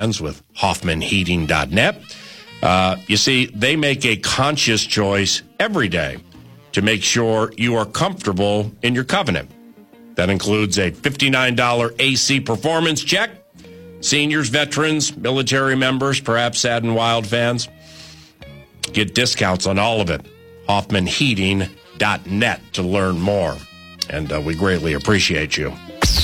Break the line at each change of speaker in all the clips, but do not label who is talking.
fans with HoffmanHeating.net. You see, they make a conscious choice every day to make sure you are comfortable in your covenant. That includes a $59 AC performance check. Seniors, veterans, military members, perhaps sad and wild fans, get discounts on all of it. HoffmanHeating.net to learn more. And we greatly appreciate you.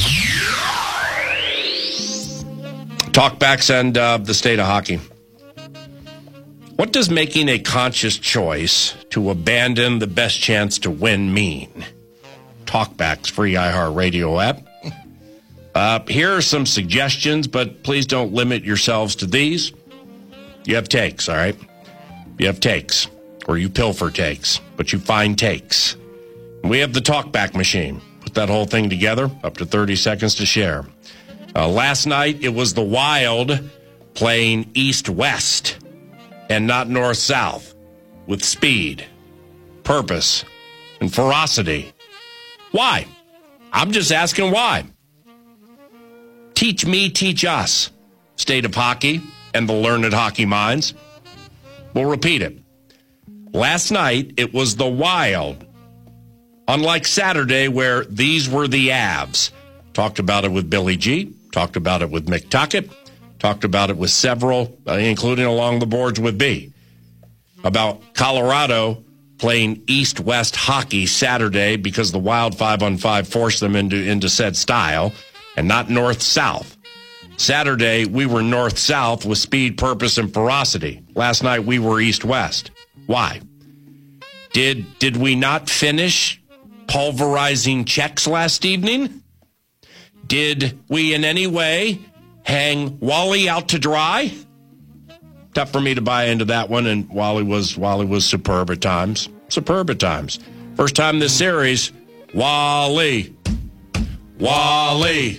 Talkbacks and the state of hockey. What does making a conscious choice to abandon the best chance to win mean? Talkbacks, free iHeartRadio app. Here are some suggestions, but please don't limit yourselves to these. You have takes, all right? You have takes, or you pilfer takes, but you find takes. We have the talkback machine. Put that whole thing together, up to 30 seconds to share. Last night, it was the Wild playing East-West and not North-South with speed, purpose, and ferocity. Why? I'm just asking why. Teach me, teach us. State of Hockey and the learned hockey minds. We'll repeat it. Last night, it was the Wild. Unlike Saturday, where these were the Avs. Talked about it with Billy G. Talked about it with Mick Tuckett. Talked about it with several, including along the boards with B. About Colorado playing East-West hockey Saturday because the Wild 5-on-5 forced them into said style, and not North-South. Saturday, we were North-South with speed, purpose, and ferocity. Last night, we were East-West. Why? Did we not finish pulverizing checks last evening? Did we in any way hang Wally out to dry? Tough for me to buy into that one, and Wally was superb at times. Superb at times. First time this series, Wally. There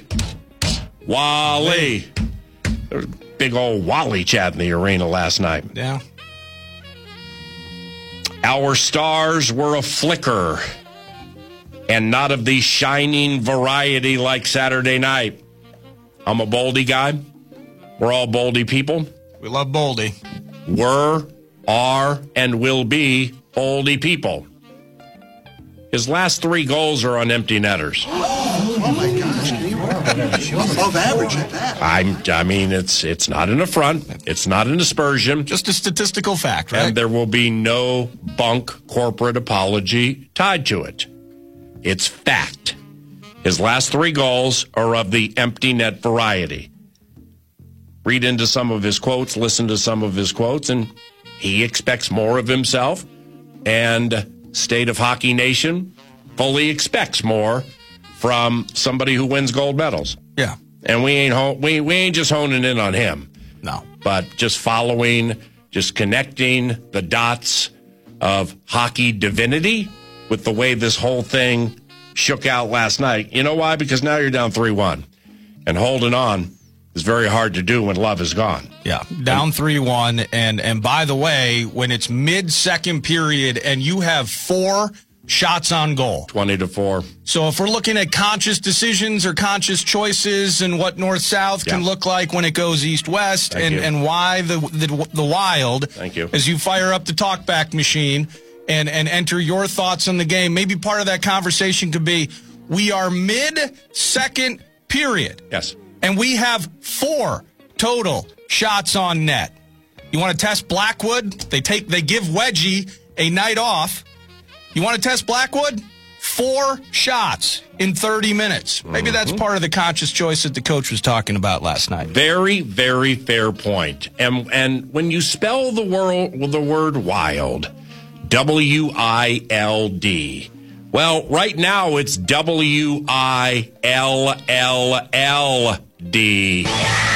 was a big old Wally chat in the arena last night.
Yeah.
Our stars were a flicker, and not of the shining variety like Saturday night. I'm a Boldy guy. We're all Boldy people.
We love Boldy.
Were, are, and will be Boldy people. His last 3 goals are on empty netters.
Oh my gosh. Above average at that.
I mean, it's not an affront. It's not an aspersion.
Just a statistical fact, right?
And there will be no bunk corporate apology tied to it. It's fact. His last 3 goals are of the empty net variety. Read into some of his quotes, listen to some of his quotes, and he expects more of himself. And State of Hockey Nation fully expects more from somebody who wins gold medals.
Yeah.
And we ain't just honing in on him.
No.
But just following, just connecting the dots of hockey divinity with the way this whole thing shook out last night. You know why? Because now you're down 3-1. And holding on is very hard to do when love is gone.
Yeah, down 3-1. And by the way, when it's mid-second period and you have 4 shots on goal.
20-4.
So if we're looking at conscious decisions or conscious choices and what North-South can look like when it goes East-West and why the Wild,
Thank you.
As you fire up the talkback machine and enter your thoughts on the game, maybe part of that conversation could be, we are mid-second period.
Yes.
And we have 4 total shots on net. You want to test Blackwood? They give Wedgie a night off. You want to test Blackwood? 4 shots in 30 minutes. Maybe that's part of the conscious choice that the coach was talking about last night.
Very, very fair point. And when you spell the word wild, W-I-L-D, well, right now it's W-I-L-L-L-D.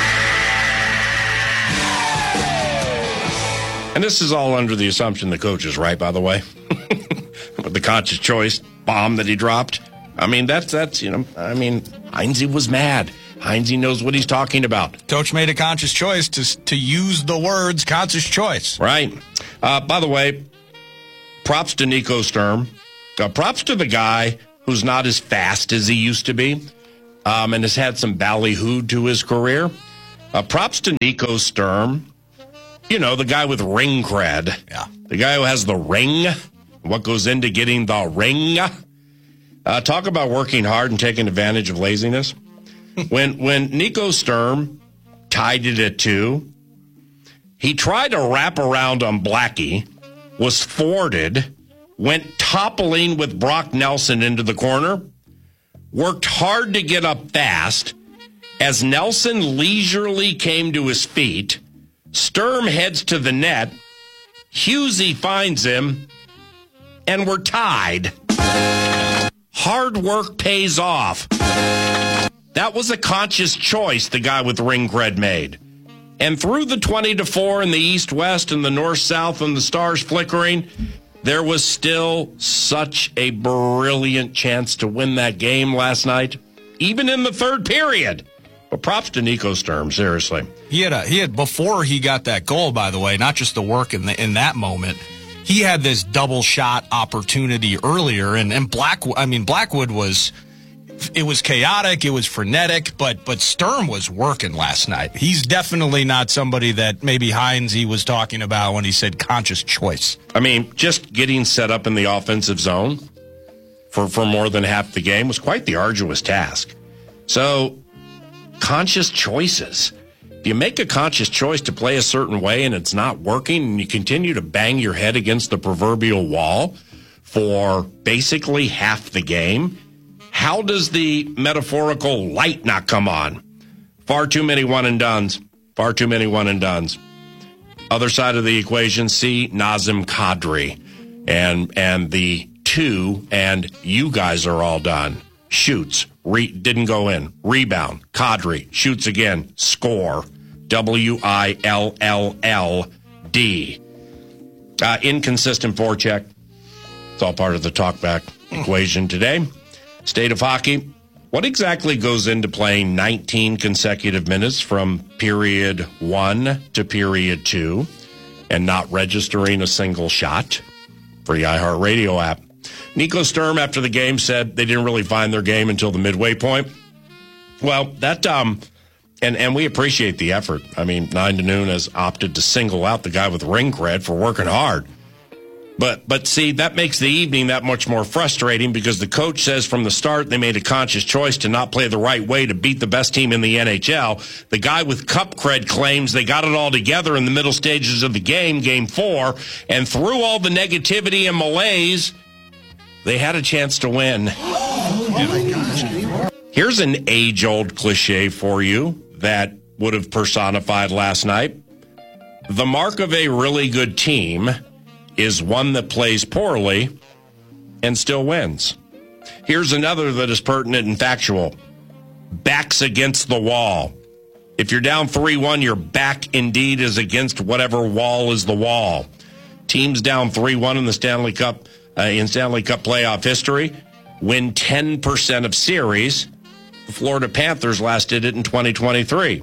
And this is all under the assumption the coach is right, by the way. With the conscious choice bomb that he dropped. I mean, that's Heinze was mad. Heinze knows what he's talking about.
Coach made a conscious choice to use the words conscious choice.
Right. By the way, props to Nico Sturm. Props to the guy who's not as fast as he used to be and has had some ballyhooed to his career. Props to Nico Sturm. You know, the guy with ring cred.
Yeah.
The guy who has the ring. What goes into getting the ring. Talk about working hard and taking advantage of laziness. When Nico Sturm tied it at 2, he tried to wrap around on Blackie, was thwarted, went toppling with Brock Nelson into the corner, worked hard to get up fast. As Nelson leisurely came to his feet, Sturm heads to the net, Husey finds him, and we're tied. Hard work pays off. That was a conscious choice the guy with ring cred made. And through the 20-4 in the East-West and the North-South and the stars flickering, there was still such a brilliant chance to win that game last night, even in the third period. But props to Nico Sturm, seriously.
He had before he got that goal, by the way, not just the work in that moment. He had this double shot opportunity earlier, and Blackwood was chaotic, it was frenetic, but Sturm was working last night. He's definitely not somebody that maybe Heinze was talking about when he said conscious choice.
I mean, just getting set up in the offensive zone for more than half the game was quite the arduous task. So, conscious choices. If you make a conscious choice to play a certain way and it's not working and you continue to bang your head against the proverbial wall for basically half the game, how does the metaphorical light not come on? Far too many one and dones. Far too many one and dones. Other side of the equation, see Nazem Kadri and the 2, and you guys are all done. Shoots. Didn't go in. Rebound. Kadri. Shoots again. Score. WILLLD. Inconsistent forecheck. It's all part of the talkback equation today. State of hockey. What exactly goes into playing 19 consecutive minutes from period 1 to period 2 and not registering a single shot? Free iHeartRadio app. Nico Sturm, after the game, said they didn't really find their game until the midway point. Well, that, and we appreciate the effort. I mean, 9 to Noon has opted to single out the guy with ring cred for working hard. But see, that makes the evening that much more frustrating because the coach says from the start they made a conscious choice to not play the right way to beat the best team in the NHL. The guy with cup cred claims they got it all together in the middle stages of the game, Game 4, and through all the negativity and malaise, they had a chance to win.
Oh my gosh.
Here's an age-old cliche for you that would have personified last night. The mark of a really good team is one that plays poorly and still wins. Here's another that is pertinent and factual. Backs against the wall. If you're down 3-1, your back indeed is against whatever wall is the wall. Teams down 3-1 in the Stanley Cup playoff history win 10% of series. The Florida Panthers last did it in 2023.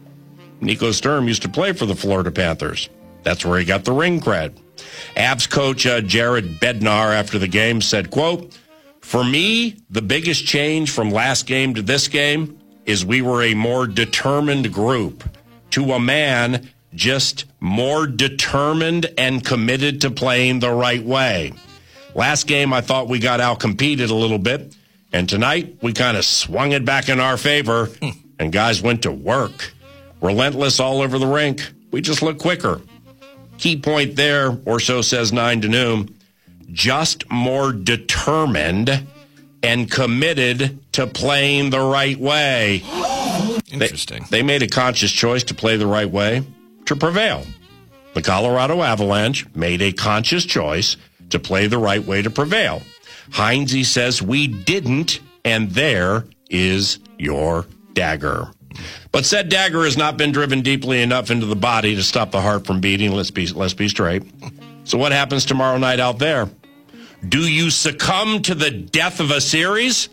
Nico Sturm used to play for the Florida Panthers. That's where he got the ring cred. Avs coach Jared Bednar after the game said, quote, "For me, the biggest change from last game to this game is we were a more determined group. To a man, just more determined and committed to playing the right way. Last game, I thought we got out-competed a little bit, and tonight we kind of swung it back in our favor, and guys went to work. Relentless all over the rink. We just look quicker. Key point there, or so says 9 to Noon, just more determined and committed to playing the right way."
Interesting.
They made a conscious choice to play the right way to prevail. The Colorado Avalanche made a conscious choice to play the right way to prevail. Heinze says we didn't, and there is your dagger. But said dagger has not been driven deeply enough into the body to stop the heart from beating. Let's be straight. So what happens tomorrow night out there? Do you succumb to the death of a series?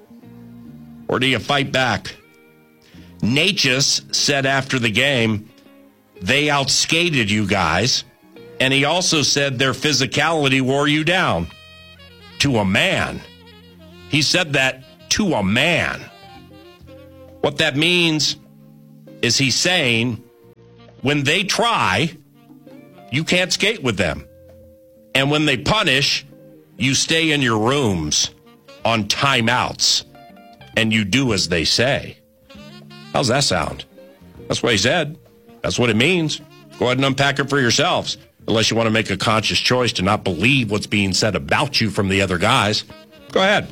Or do you fight back? Natchez said after the game, they outskated you guys. And he also said their physicality wore you down. To a man. He said that to a man. What that means is he's saying when they try, you can't skate with them. And when they punish, you stay in your rooms on timeouts and you do as they say. How's that sound? That's what he said. That's what it means. Go ahead and unpack it for yourselves, unless you want to make a conscious choice to not believe what's being said about you from the other guys. Go ahead.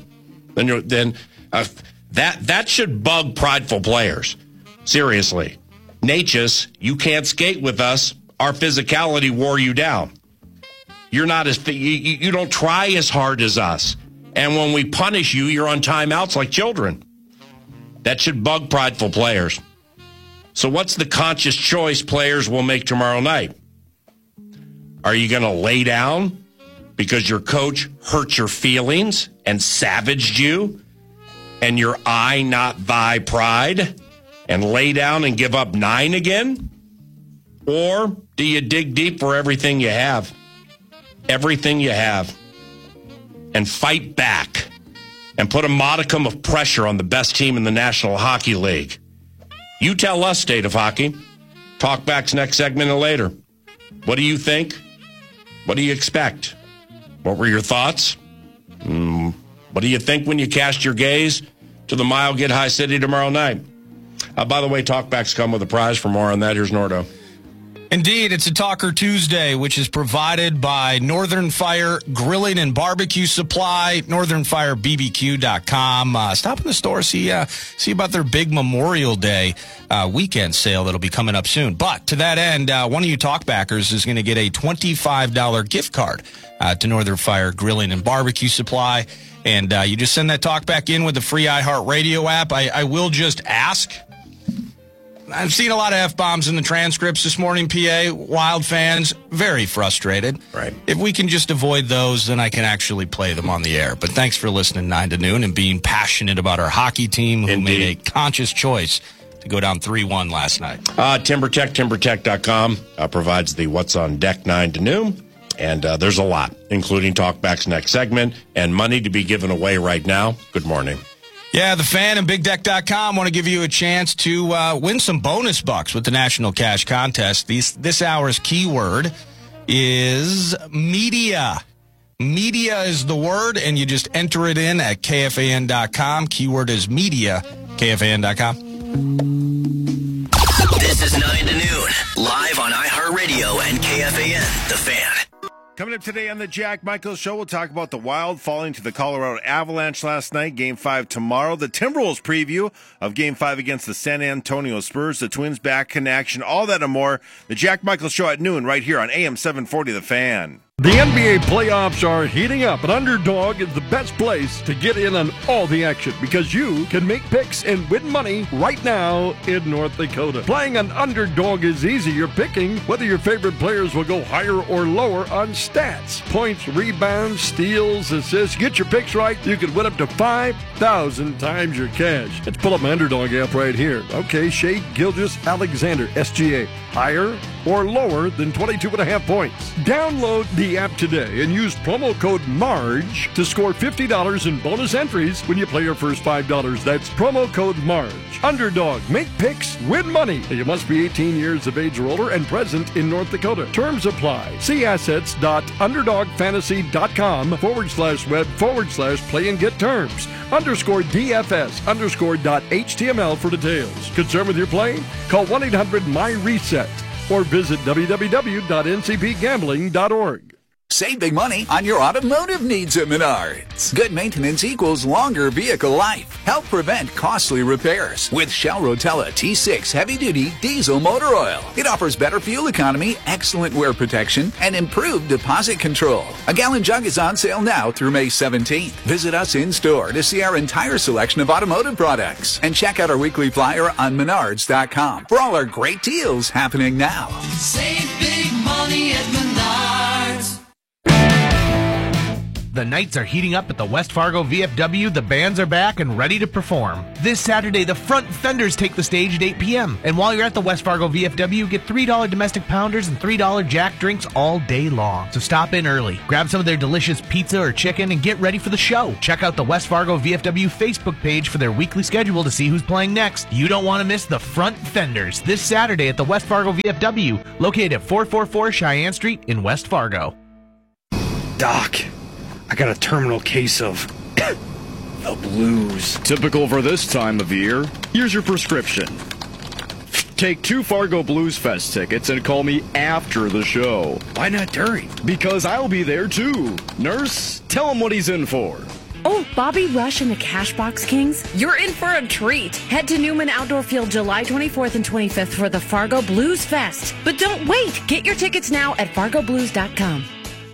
That should bug prideful players. Seriously. Natchez, you can't skate with us. Our physicality wore you down. You're not as you don't try as hard as us. And when we punish you, you're on timeouts like children. That should bug prideful players. So what's the conscious choice players will make tomorrow night? Are you going to lay down because your coach hurt your feelings and savaged you and your I not thy pride and lay down and give up 9 again? Or do you dig deep for everything you have? Everything you have. And fight back and put a modicum of pressure on the best team in the National Hockey League. You tell us, State of Hockey. Talkback's next segment and later. What do you think? What do you expect? What were your thoughts? What do you think when you cast your gaze to the Mile Get High City tomorrow night? By the way, Talkbacks come with a prize. For more on that, here's Nordo.
Indeed, it's a Talker Tuesday, which is provided by Northern Fire Grilling and Barbecue Supply, northernfirebbq.com. Stop in the store, see about their big Memorial Day weekend sale that'll be coming up soon. But to that end, one of you Talkbackers is going to get a $25 gift card to Northern Fire Grilling and Barbecue Supply. And you just send that Talkback in with the free iHeartRadio app. I will just ask. I've seen a lot of F-bombs in the transcripts this morning, PA. Wild fans, very frustrated.
Right.
If we can just avoid those, then I can actually play them on the air. But thanks for listening 9 to noon and being passionate about our hockey team who made a conscious choice to go down 3-1 last night.
TimberTech.com provides the What's on Deck 9 to noon. And there's a lot, including Talkback's next segment and money to be given away right now. Good morning.
Yeah, the Fan and BigDeck.com want to give you a chance to win some bonus bucks with the National Cash Contest. This hour's keyword is media. Media is the word, and you just enter it in at KFAN.com. Keyword is media, KFAN.com.
This is 9 to noon, live on iHeartRadio and KFAN, The Fan.
Coming up today on the Jack Michaels Show, we'll talk about the Wild falling to the Colorado Avalanche last night, Game 5 tomorrow, the Timberwolves preview of Game 5 against the San Antonio Spurs, the Twins back in action, all that and more. The Jack Michaels Show at noon right here on AM 740 The Fan.
The NBA playoffs are heating up, and Underdog is the best place to get in on all the action because you can make picks and win money right now in North Dakota. Playing on Underdog is easy. You're picking whether your favorite players will go higher or lower on stats. Points, rebounds, steals, assists. Get your picks right. You can win up to 5,000 times your cash. Let's pull up my Underdog app right here. Okay, Shea Gilgeous-Alexander, SGA. Higher or lower than 22.5 points. Download the app today and use promo code MARGE to score $50 in bonus entries when you play your first $5. That's promo code MARGE. Underdog. Make picks. Win money. You must be 18 years of age or older and present in North Dakota. Terms apply. See assets.underdogfantasy.com/web/play and get terms. _DFS_.html for details. Concerned with your play? Call 1-800-MY-RESET or visit www.ncpgambling.org.
Save big money on your automotive needs at Menards. Good maintenance equals longer vehicle life. Help prevent costly repairs with Shell Rotella T6 heavy-duty diesel motor oil. It offers better fuel economy, excellent wear protection, and improved deposit control. A gallon jug is on sale now through May 17th. Visit us in-store to see our entire selection of automotive products. And check out our weekly flyer on Menards.com for all our great deals happening now.
Save big money at Menards. The nights are heating up at the West Fargo VFW. The bands are back and ready to perform. This Saturday, the Front Fenders take the stage at 8 p.m. And while you're at the West Fargo VFW, get $3 domestic pounders and $3 Jack drinks all day long. So stop in early, grab some of their delicious pizza or chicken, and get ready for the show. Check out the West Fargo VFW Facebook page for their weekly schedule to see who's playing next. You don't want to miss the Front Fenders this Saturday at the West Fargo VFW, located at 444 Cheyenne Street in West Fargo.
Doc, I got a terminal case of the blues.
Typical for this time of year. Here's your prescription. Take 2 Fargo Blues Fest tickets and call me after the show.
Why not during?
Because I'll be there too. Nurse, tell him what he's in for.
Oh, Bobby Rush and the Cashbox Kings, you're in for a treat. Head to Newman Outdoor Field July 24th and 25th for the Fargo Blues Fest. But don't wait. Get your tickets now at fargoblues.com.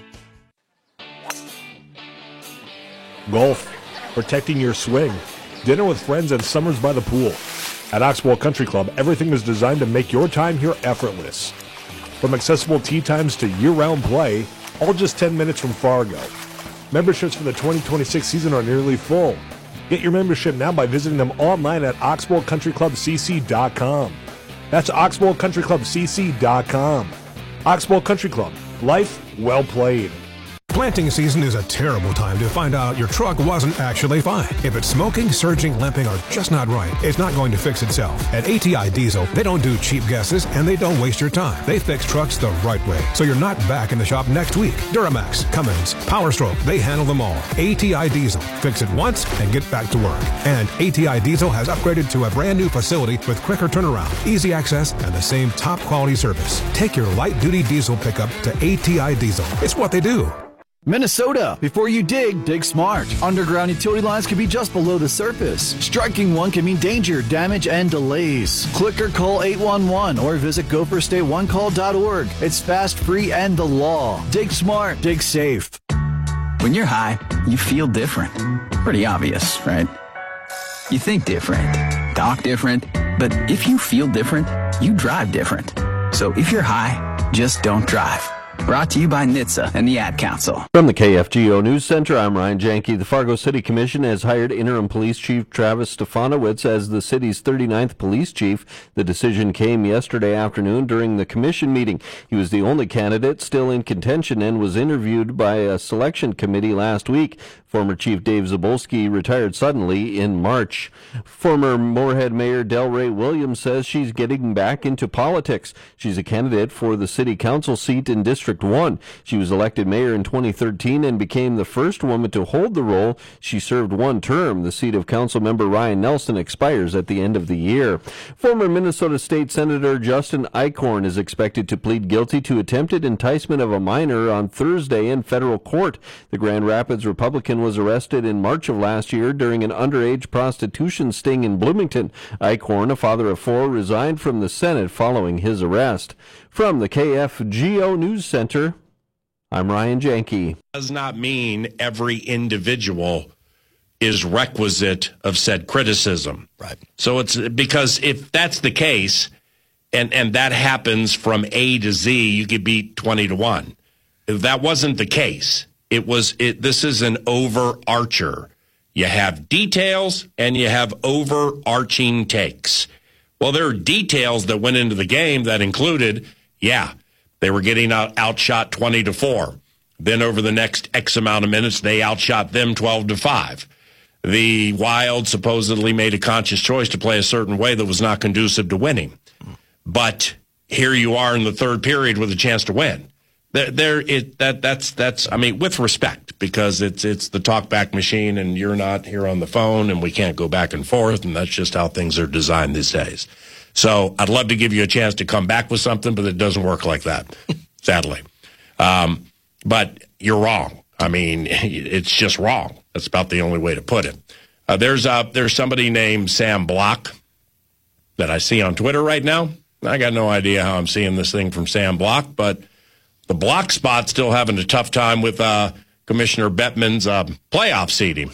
Golf, protecting your swing, dinner with friends, and summers by the pool. At Oxbow Country Club, everything is designed to make your time here effortless. From accessible tee times to year-round play, all just 10 minutes from Fargo. Memberships for the 2026 season are nearly full. Get your membership now by visiting them online at oxbowcountryclubcc.com. That's oxbowcountryclubcc.com. Oxbow Country Club, life well played.
Planting season is a terrible time to find out your truck wasn't actually fine. If it's smoking, surging, limping, or just not right, it's not going to fix itself. At ATI Diesel, they don't do cheap guesses and they don't waste your time. They fix trucks the right way, so you're not back in the shop next week. Duramax, Cummins, Power Stroke, they handle them all. ATI Diesel. Fix it once and get back to work. And ATI Diesel has upgraded to a brand new facility with quicker turnaround, easy access, and the same top quality service. Take your light-duty diesel pickup to ATI Diesel. It's what they do.
Minnesota, before you dig smart. Underground utility lines can be just below the surface. Striking one can mean danger, damage, and delays. Click or call 811 or visit gopherstateonecall.org. It's fast, free, and the law. Dig smart, dig safe.
When you're high, you feel different. Pretty obvious, right? You think different, talk different, but if you feel different, you drive different. So if you're high, just don't drive. Brought to you by NHTSA and the Ad Council.
From the KFGO News Center, I'm Ryan Janke. The Fargo City Commission has hired interim police chief Travis Stefanowicz as the city's 39th police chief. The decision came yesterday afternoon during the commission meeting. He was the only candidate still in contention and was interviewed by a selection committee last week. Former Chief Dave Zabolski retired suddenly in March. Former Moorhead Mayor Delray Williams says she's getting back into politics. She's a candidate for the city council seat in District 1. She was elected mayor in 2013 and became the first woman to hold the role. She served one term. The seat of council member Ryan Nelson expires at the end of the year. Former Minnesota State Senator Justin Eichhorn is expected to plead guilty to attempted enticement of a minor on Thursday in federal court. The Grand Rapids Republican was arrested in March of last year during an underage prostitution sting in Bloomington. Eichhorn, a father of 4, resigned from the Senate following his arrest. From the KFGO News Center, I'm Ryan Janke.
Does not mean every individual is requisite of said criticism.
Right.
So it's because if that's the case, and that happens from A to Z, you could beat 20-1. If that wasn't the case, this is an overarcher. You have details and you have overarching takes. Well, there are details that went into the game that included, they were getting outshot 20-4. Then over the next X amount of minutes, they outshot them 12-5. The Wild supposedly made a conscious choice to play a certain way that was not conducive to winning. But here you are in the third period with a chance to win. That's with respect, because it's the talkback machine and you're not here on the phone and we can't go back and forth, and that's just how things are designed these days. So I'd love to give you a chance to come back with something, but it doesn't work like that, sadly. But you're wrong. I mean, it's just wrong. That's about the only way to put it. There's somebody named Sam Block that I see on Twitter right now. I got no idea how I'm seeing this thing from Sam Block, but the block spot's still having a tough time with Commissioner Bettman's playoff seeding.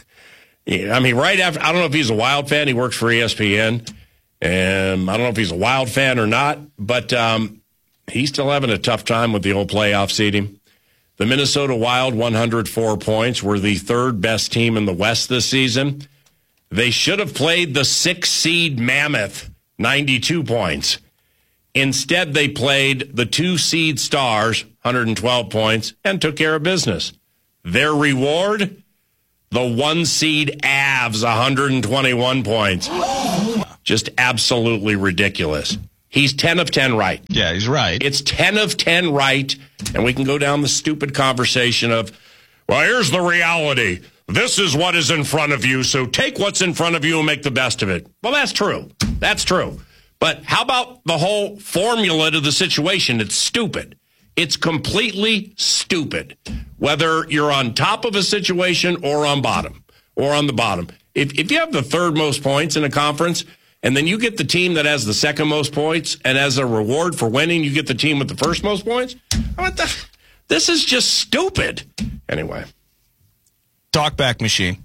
I mean, right after, I don't know if he's a Wild fan. He works for ESPN. And I don't know if he's a Wild fan or not, but he's still having a tough time with the old playoff seeding. The Minnesota Wild, 104 points, were the third best team in the West this season. They should have played the 6-seed Mammoth, 92 points. Instead, they played the 2-seed Stars, 112 points, and took care of business. Their reward? The 1-seed Avs, 121 points. Just absolutely ridiculous. He's 10 of 10 right.
Yeah, he's right.
It's 10 of 10 right, and we can go down the stupid conversation of, well, here's the reality. This is what is in front of you, so take what's in front of you and make the best of it. Well, that's true. That's true. But how about the whole formula to the situation? It's stupid. It's completely stupid. Whether you're on top of a situation or on bottom or on the bottom. If you have the third most points in a conference and then you get the team that has the second most points, and as a reward for winning, you get the team with the first most points, this is just stupid. Anyway.
Talkback machine.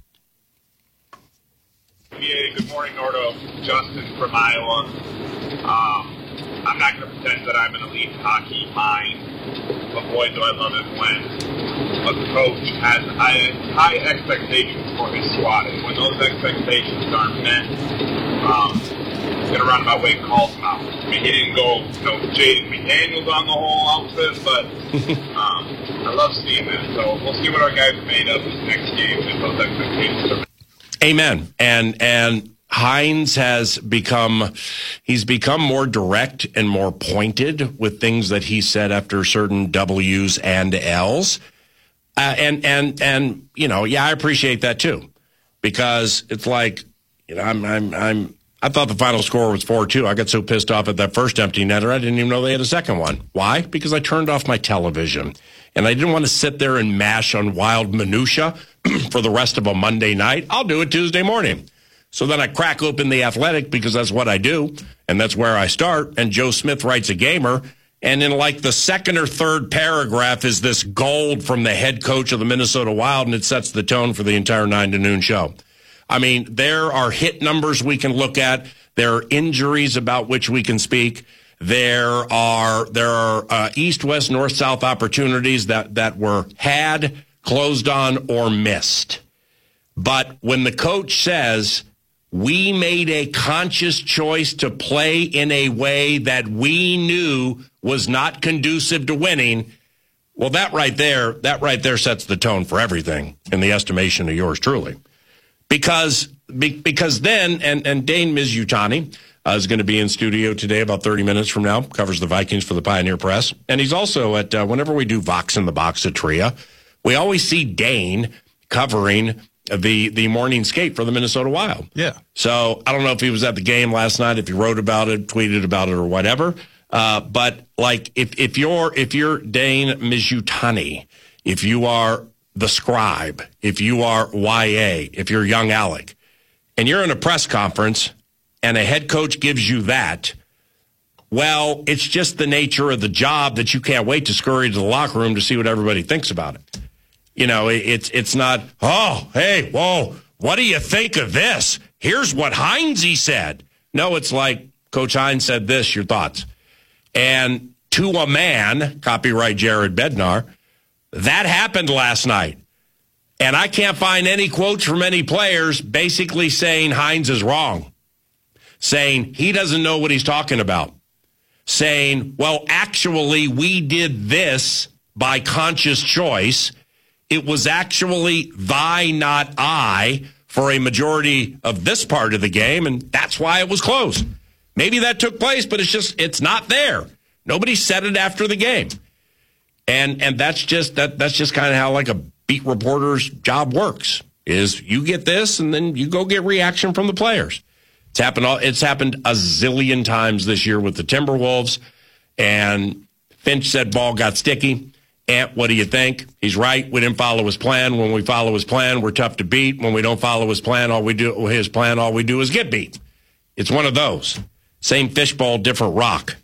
Yeah, good morning, Nordo. Justin from Iowa. I'm not going to pretend that I'm an elite hockey mind, but boy, do I love it when a coach has high expectations for his squad. And when those expectations aren't met, in a roundabout way, calls him out. I mean, he didn't go, Jaden McDaniels on the whole outfit, but I love seeing that. So we'll see what our guys are made of this next game if those expectations are met.
Amen. And Hines has become more direct and more pointed with things that he said after certain W's and L's. And I appreciate that too, because it's like, I thought the final score was 4-2. I got so pissed off at that first empty netter, I didn't even know they had a second one. Why? Because I turned off my television, and I didn't want to sit there and mash on Wild minutia for the rest of a Monday night. I'll do it Tuesday morning. So then I crack open The Athletic, because that's what I do, and that's where I start, and Joe Smith writes a gamer, and in like the second or third paragraph is this gold from the head coach of the Minnesota Wild, and it sets the tone for the entire 9 to noon show. I mean, there are hit numbers we can look at. There are injuries about which we can speak. There are east, west, north, south opportunities that were had, closed on, or missed. But when the coach says, we made a conscious choice to play in a way that we knew was not conducive to winning, well, that right there sets the tone for everything in the estimation of yours truly. Because then, and Dane Mizutani is going to be in studio today about 30 minutes from now, covers the Vikings for the Pioneer Press. And he's also at, whenever we do Vox in the Box at TRIA, we always see Dane covering the morning skate for the Minnesota Wild.
Yeah.
So I don't know if he was at the game last night, if he wrote about it, tweeted about it, or whatever. But like, if you're Dane Mizutani, if you are the Scribe, if you are YA, if you're young Alec, and you're in a press conference and a head coach gives you that, well, it's just the nature of the job that you can't wait to scurry to the locker room to see what everybody thinks about it. It's not, oh, hey, whoa, what do you think of this? Here's what Heinze said. No, it's like, Coach Hines said this, your thoughts. And to a man, copyright Jared Bednar, that happened last night. And I can't find any quotes from any players basically saying Hines is wrong, saying he doesn't know what he's talking about, saying, well, actually, we did this by conscious choice. It was actually thy, not I, for a majority of this part of the game, and that's why it was close. Maybe that took place, but it's not there. Nobody said it after the game. And that's just kind of how like a beat reporter's job works, is you get this and then you go get reaction from the players. It's happened a zillion times this year with the Timberwolves, and Finch said ball got sticky. Ant, what do you think? He's right. We didn't follow his plan. When we follow his plan, we're tough to beat. When we don't follow his plan, all we do is get beat. It's one of those. Same fishbowl, different rock.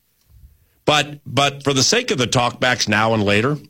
But for the sake of the talkbacks now and later,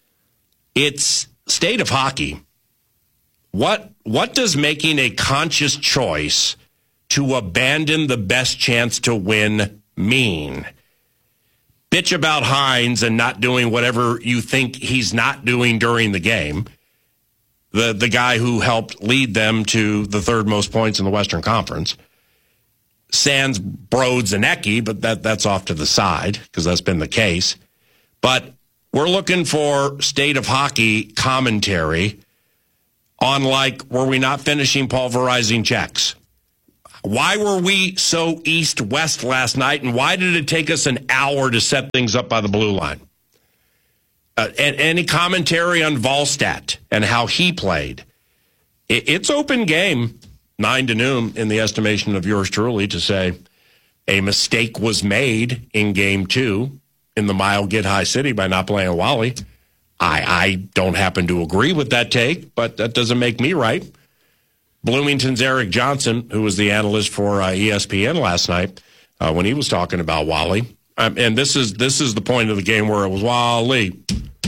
it's state of hockey. What does making a conscious choice to abandon the best chance to win mean? bitch about Hines and not doing whatever you think he's not doing during the game, the guy who helped lead them to the third most points in the Western Conference, sans Brodzinski, but that's off to the side because that's been the case. But we're looking for state of hockey commentary on, like, were we not finishing pulverizing checks? Why were we so east-west last night, and why did it take us an hour to set things up by the blue line? And any commentary on Volstat and how he played? It's open game, 9 to noon, in the estimation of yours truly, to say a mistake was made in Game 2 in the Mile Get High City by not playing Wally. I don't happen to agree with that take, but that doesn't make me right. Bloomington's Eric Johnson, who was the analyst for ESPN last night, when he was talking about Wally, and this is the point of the game where it was Wally.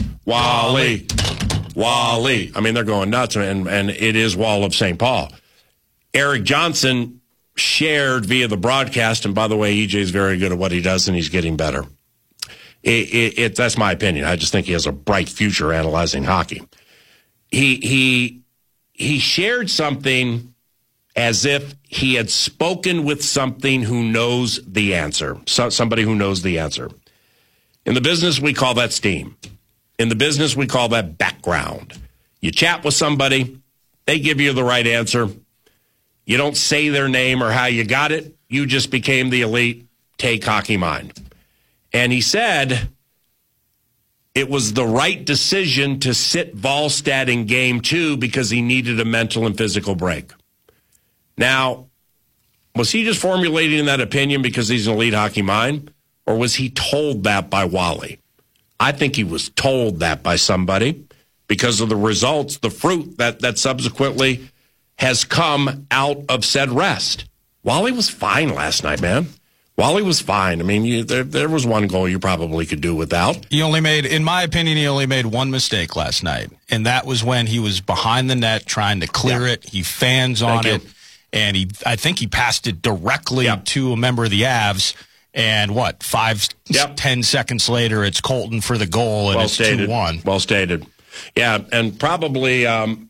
I mean, they're going nuts, and it is Wall of St. Paul. Eric Johnson shared via the broadcast, and by the way, EJ's very good at what he does, and he's getting better. That's my opinion. I just think he has a bright future analyzing hockey. He shared something as if he had spoken with something who knows the answer, somebody who knows the answer. In the business, we call that steam. In the business, we call that background. You chat with somebody, they give you the right answer. You don't say their name or how you got it. You just became the elite. Take hockey mind. And he said it was the right decision to sit Volstat in Game 2 because he needed a mental and physical break. Now, was he just formulating that opinion because he's an elite hockey mind, or was he told that by Wally? I think he was told that by somebody because of the results, the fruit that subsequently has come out of said rest. Wally was fine last night, man. Wally was fine. I mean, there was one goal you probably could do without.
He only made, in my opinion, he only made one mistake last night, and that was when he was behind the net trying to clear it. He fans on it, and I think he passed it directly to a member of the Avs. And 10 seconds later, it's Colton for the goal, and it's 2-1.
Well stated. Yeah, and probably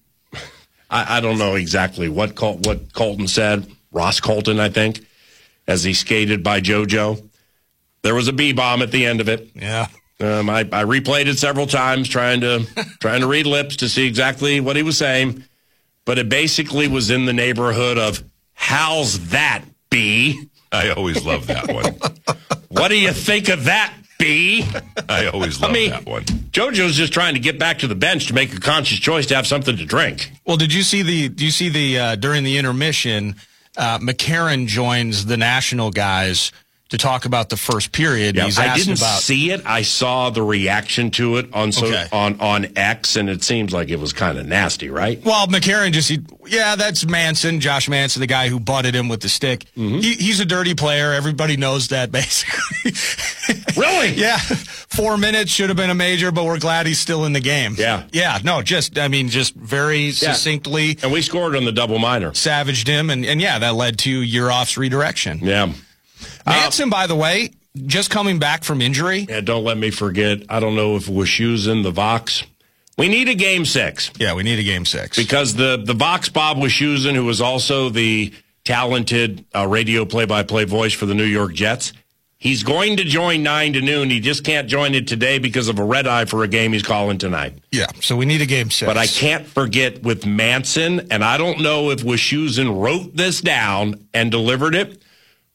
I don't know exactly what Colton said. Ross Colton, I think, as he skated by JoJo. There was a B-bomb at the end of it.
Yeah.
I replayed it several times, trying to read lips to see exactly what he was saying. But it basically was in the neighborhood of, how's that, B?
I always love that one.
What do you think of that, B?
I always love that one.
JoJo's just trying to get back to the bench to make a conscious choice to have something to drink.
Well, did you see the during the intermission, McCarron joins the national guys to talk about the first period.
Yeah,
He's
I didn't see it. I saw the reaction to it on X, and it seems like it was kind of nasty, right?
Well, McCarron that's Manson, Josh Manson, the guy who butted him with the stick. Mm-hmm. He's a dirty player. Everybody knows that, basically.
Really?
Yeah. 4 minutes should have been a major, but we're glad he's still in the game.
Yeah.
Yeah, no, just very succinctly.
And we scored on the double minor.
Savaged him, and that led to Yurov's redirection.
Yeah.
Manson, by the way, just coming back from injury.
Yeah, don't let me forget. I don't know if Wischusen, the Vox. We need a Game 6.
Yeah, we need a Game 6.
Because the Vox Bob Wischusen, who was also the talented radio play-by-play voice for the New York Jets, he's going to join 9 to noon. He just can't join it today because of a red eye for a game he's calling tonight.
Yeah, so we need a Game 6.
But I can't forget with Manson, and I don't know if Wischusen wrote this down and delivered it,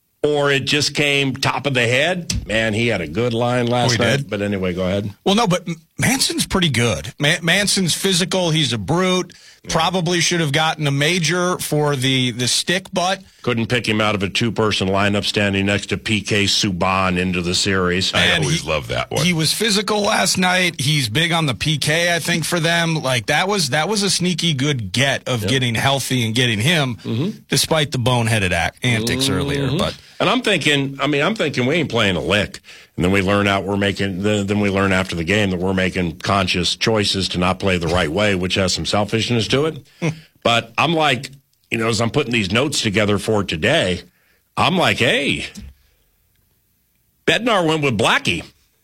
or it just came top of the head. Man, he had a good line last night. Did. But anyway, go ahead.
Well, no, but Manson's pretty good. Manson's physical. He's a brute. Yeah. Probably should have gotten a major for the stick butt.
Couldn't pick him out of a two-person lineup standing next to PK Subban into the series.
I always love that one.
He was physical last night. He's big on the PK, I think, for them. Like, that was a sneaky good get of getting healthy and getting him, despite the boneheaded antics earlier. But
and I'm thinking we ain't playing a lick. And then we learn then we learn after the game that we're making conscious choices to not play the right way, which has some selfishness to it. But I'm like, as I'm putting these notes together for today, I'm like, hey, Bednar went with Blackie.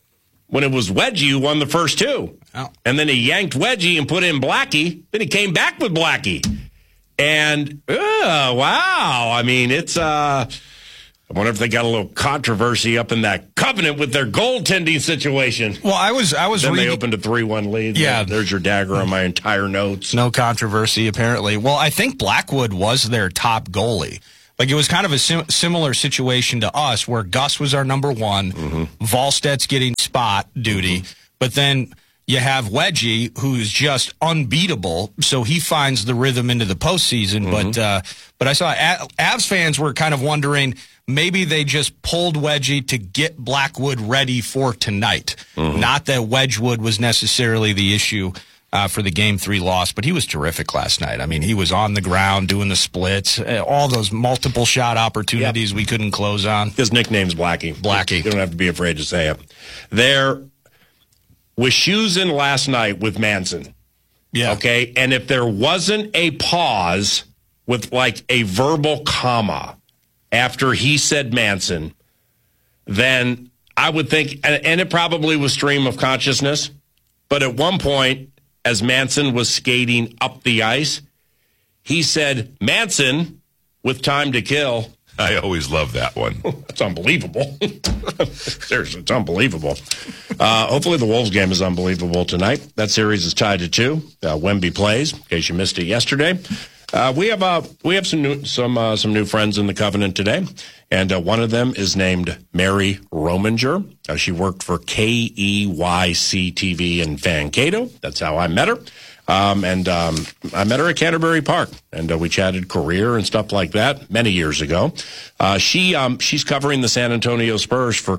when it was Wedgie who won the first two.
Oh.
And then he yanked Wedgie and put in Blackie. Then he came back with Blackie. And, wow. I mean, it's, I wonder if they got a little controversy up in that Covenant with their goaltending situation.
Well, I was
then they opened a 3-1 lead.
Yeah.
There's your dagger on my entire notes.
No controversy, apparently. Well, I think Blackwood was their top goalie. Like, it was kind of a similar situation to us where Gus was our number one, Volstedt's getting spot duty, but then you have Wedgie, who's just unbeatable, so he finds the rhythm into the postseason. But I saw Avs fans were kind of wondering, maybe they just pulled Wedgie to get Blackwood ready for tonight. Not that Wedgwood was necessarily the issue for the Game 3 loss, but he was terrific last night. I mean, he was on the ground doing the splits, all those multiple shot opportunities we couldn't close on.
His nickname's Blackie. Blackie. You don't have to be afraid to say it. There was shoes in last night with Manson.
Yeah.
Okay? And if there wasn't a pause with like a verbal comma after he said Manson, then I would think, and it probably was stream of consciousness, but at one point, as Manson was skating up the ice, he said, Manson with time to kill.
I always love that one.
It's unbelievable. Seriously, it's unbelievable. Hopefully the Wolves game is unbelievable tonight. That series is tied to 2. Wemby plays, in case you missed it yesterday. We have some new friends in the Covenant today, and one of them is named Mary Rominger. She worked for KEYC TV in Mankato. That's how I met her. I met her at Canterbury Park, and we chatted career and stuff like that many years ago. She's covering the San Antonio Spurs for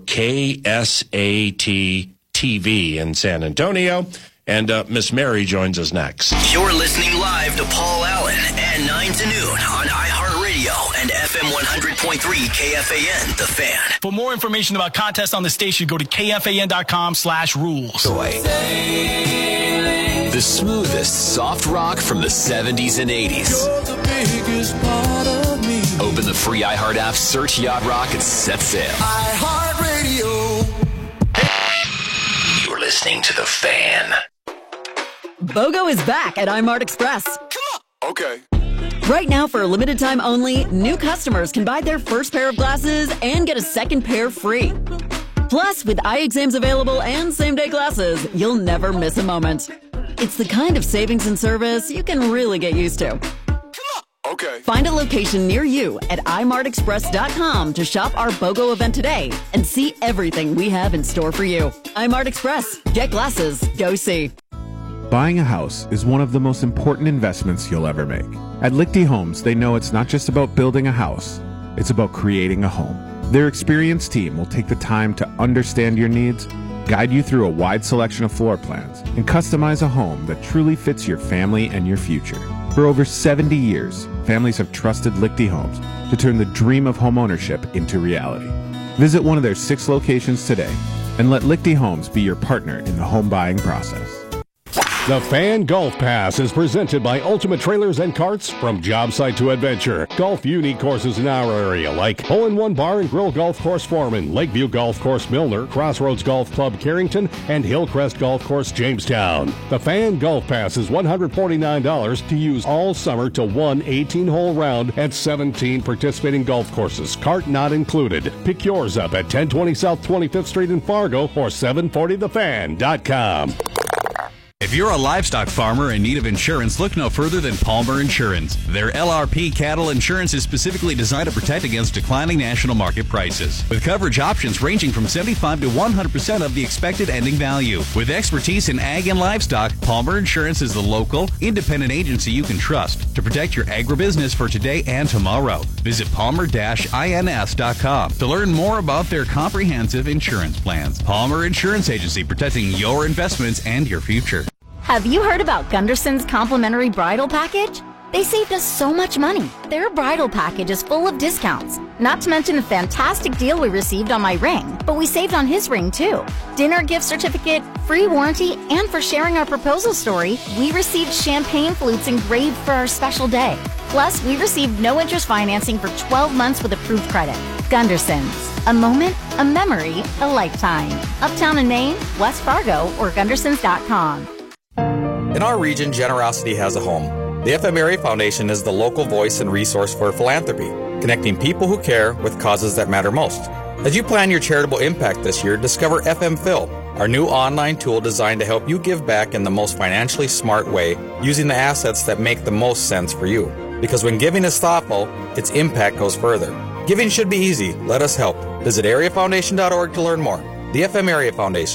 KSAT TV in San Antonio, and Miss Mary joins us next.
You're listening live to Paul Allen at 9 to noon on iHeartRadio and FM 100.3 KFAN, The Fan.
For more information about contests on the station, go to KFAN.com/rules.
The smoothest soft rock from the 70s and 80s. Open the free iHeart app, search Yacht Rock, and set sail.
iHeartRadio. You're listening to The Fan.
BOGO is back at iMart Express.
Okay.
Right now, for a limited time only, new customers can buy their first pair of glasses and get a second pair free. Plus, with eye exams available and same-day glasses, you'll never miss a moment. It's the kind of savings and service you can really get used to.
Okay.
Find a location near you at imartexpress.com to shop our BOGO event today and see everything we have in store for you. iMart Express. Get glasses. Go see.
Buying a house is one of the most important investments you'll ever make. At Lichty Homes, they know it's not just about building a house, it's about creating a home. Their experienced team will take the time to understand your needs, guide you through a wide selection of floor plans, and customize a home that truly fits your family and your future. For over 70 years, families have trusted Lichty Homes to turn the dream of homeownership into reality. Visit one of their 6 locations today and let Lichty Homes be your partner in the home buying process.
The Fan Golf Pass is presented by Ultimate Trailers and Carts. From job site to adventure, golf unique courses in our area like Hole-in-One Bar and Grill Golf Course Foreman, Lakeview Golf Course Milner, Crossroads Golf Club Carrington, and Hillcrest Golf Course Jamestown. The Fan Golf Pass is $149 to use all summer to one 18-hole round at 17 participating golf courses, cart not included. Pick yours up at 1020 South 25th Street in Fargo or 740thefan.com.
If you're a livestock farmer in need of insurance, look no further than Palmer Insurance. Their LRP cattle insurance is specifically designed to protect against declining national market prices, with coverage options ranging from 75 to 100% of the expected ending value. With expertise in ag and livestock, Palmer Insurance is the local, independent agency you can trust to protect your agribusiness for today and tomorrow. Visit palmer-ins.com to learn more about their comprehensive insurance plans. Palmer Insurance Agency, protecting your investments and your future.
Have you heard about Gunderson's complimentary bridal package?
They saved us so much money. Their bridal package is full of discounts. Not to mention a fantastic deal we received on my ring, but we saved on his ring too. Dinner gift certificate, free warranty, and for sharing our proposal story, we received champagne flutes engraved for our special day. Plus, we received no interest financing for 12 months with approved credit. Gunderson's. A moment, a memory, a lifetime. Uptown in Maine, West Fargo, or Gundersons.com.
In our region, generosity has a home. The FM Area Foundation is the local voice and resource for philanthropy, connecting people who care with causes that matter most. As you plan your charitable impact this year, discover FM Phil, our new online tool designed to help you give back in the most financially smart way, using the assets that make the most sense for you. Because when giving is thoughtful, its impact goes further. Giving should be easy. Let us help. Visit areafoundation.org to learn more. The FM Area Foundation.